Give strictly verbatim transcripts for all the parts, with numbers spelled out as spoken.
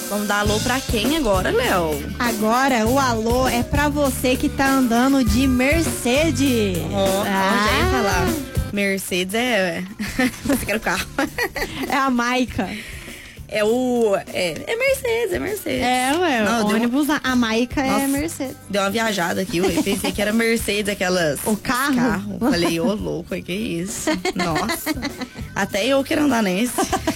Vamos dar alô pra quem agora, Léo? Agora o alô é pra você que tá andando de Mercedes. Ó, oh, ah. já ia falar. Mercedes é... Você quer o carro. É a Maica. É o... É, é Mercedes, é Mercedes. É, ué, Não, o ônibus, uma... a Maica Nossa, é Mercedes. Deu uma viajada aqui, eu pensei que era Mercedes, aquelas... O carro? carro. Falei, ô, louco, que isso? Nossa, até eu quero andar nesse.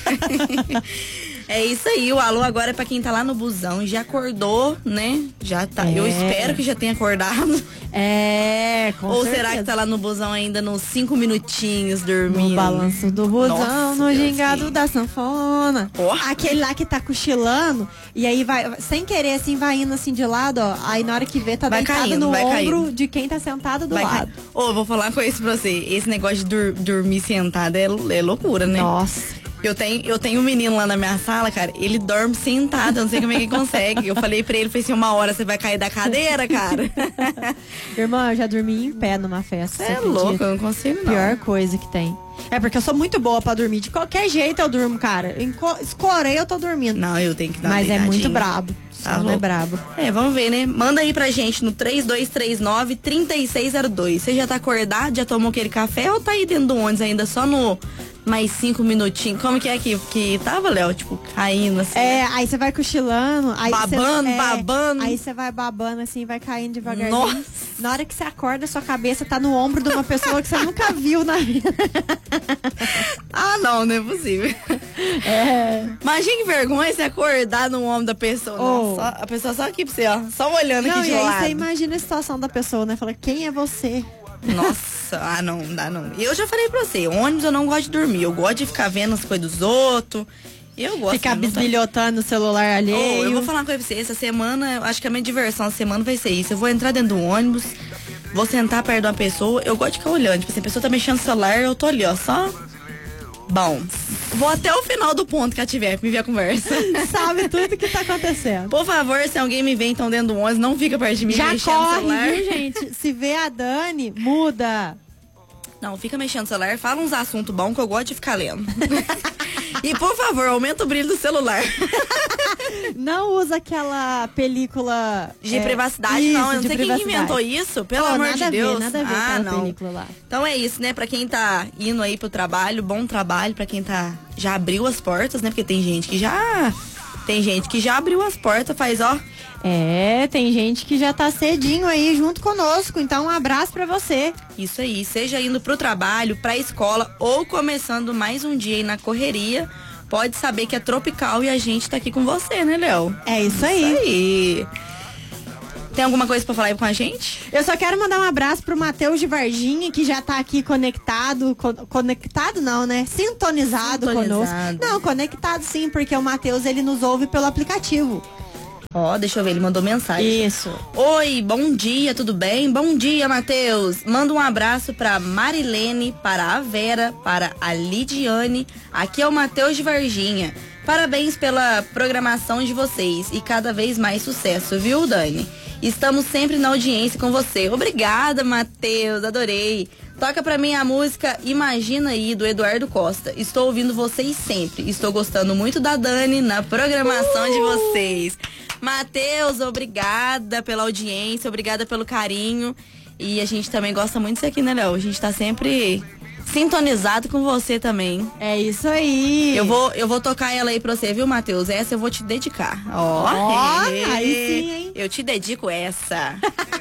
É isso aí, o alô agora é pra quem tá lá no busão e já acordou, né? Já tá, é. Eu espero que já tenha acordado. É, com Ou certeza. será que tá lá no busão ainda nos cinco minutinhos dormindo? No balanço do busão, Nossa, no Deus gingado Deus. da sanfona. Oh. Aquele lá que tá cochilando e aí vai, sem querer assim, vai indo assim de lado, ó. Aí na hora que vê, tá vai deitado caindo, no vai ombro caindo. de quem tá sentado do vai lado. Ô, oh, vou falar uma coisa pra você. Esse negócio de dur dormir sentado é, é loucura, né? Nossa. Eu tenho, eu tenho um menino lá na minha sala, cara, ele dorme sentado, eu não sei como é que ele consegue. Eu falei pra ele, falei assim, uma hora você vai cair da cadeira, cara. Irmã, eu já dormi em pé numa festa. Você é louco, eu não consigo não. Pior coisa que tem. É porque eu sou muito boa pra dormir. De qualquer jeito eu durmo, cara. Escorei, eu tô dormindo. Não, eu tenho que dar uma Mas é deitadinha. muito brabo. Tá não é brabo. É, vamos ver, né? Manda aí pra gente no três dois três nove, três seis zero dois. Você já tá acordado? Já tomou aquele café ou tá aí dentro do ônibus ainda só no mais cinco minutinhos? Como que é que, que tava, Léo? Tipo, caindo assim? É, aí você vai cochilando. Aí babando, cê, é, babando. Aí você vai babando assim, vai caindo devagarzinho. Nossa. Na hora que você acorda, sua cabeça tá no ombro de uma pessoa que você nunca viu na vida. Ah, não, não é possível. É. Imagina que vergonha você acordar no ombro da pessoa. Oh. Não, só, a pessoa só aqui pra você, ó. Só olhando Não, aqui de e aí lado. você imagina a situação da pessoa, né? Fala, quem é você? Nossa, ah não, não dá não. Eu já falei pra você, ônibus eu não gosto de dormir. Eu gosto de ficar vendo as coisas dos outros. Eu gosto. Ficar bisbilhotando o celular alheio. Oh, eu vou falar uma coisa pra você. Essa semana, eu acho que a minha diversão essa semana vai ser isso. Eu vou entrar dentro do ônibus, vou sentar perto de uma pessoa. Eu gosto de ficar olhando. Tipo, se a pessoa tá mexendo no celular, eu tô ali, ó, só... Bom, vou até o final do ponto que ela tiver pra me ver a conversa. Sabe tudo que tá acontecendo. Por favor, se alguém me vê então dentro do ônibus, não fica perto de mim Já mexendo no corre, celular. viu, gente? Se vê a Dani, muda. Não, fica mexendo no celular, fala uns assuntos bons que eu gosto de ficar lendo. E por favor, aumenta o brilho do celular. Não usa aquela película de é, privacidade, isso, não. Eu não de sei quem inventou isso, pelo oh, amor nada de a Deus. Ver, nada a ver ah, aquela não. película lá. Então é isso, né? Pra quem tá indo aí pro trabalho, bom trabalho. Pra quem tá já abriu as portas, né? Porque tem gente que já... Tem gente que já abriu as portas, faz ó... É, tem gente que já tá cedinho aí junto conosco, então um abraço pra você. Isso aí, seja indo pro trabalho, pra escola ou começando mais um dia aí na correria, pode saber que é tropical e a gente tá aqui com você, né, Léo? É isso, isso aí. aí. Tem alguma coisa pra falar aí com a gente? Eu só quero mandar um abraço pro Matheus de Varginha, que já tá aqui conectado, co conectado não, né? Sintonizado, Sintonizado conosco. Não, conectado sim, porque o Matheus, ele nos ouve pelo aplicativo. Ó, oh, deixa eu ver, ele mandou mensagem. Isso. Oi, bom dia, tudo bem? Bom dia, Matheus. Manda um abraço pra Marilene, para a Vera, para a Lidiane. Aqui é o Matheus de Varginha. Parabéns pela programação de vocês e cada vez mais sucesso, viu, Dani? Estamos sempre na audiência com você. Obrigada, Matheus, adorei. Toca pra mim a música Imagina Aí, do Eduardo Costa. Estou ouvindo vocês sempre. Estou gostando muito da Dani na programação uh! de vocês. Matheus, obrigada pela audiência, obrigada pelo carinho. E a gente também gosta muito disso aqui, né, Léo? A gente tá sempre sintonizado com você também. É isso aí. Eu vou, eu vou tocar ela aí pra você, viu, Matheus? Essa eu vou te dedicar. Ó, oh, aí sim, hein? Eu te dedico essa.